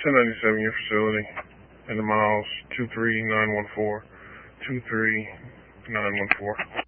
1097, your facility, and the miles 23914, 23914.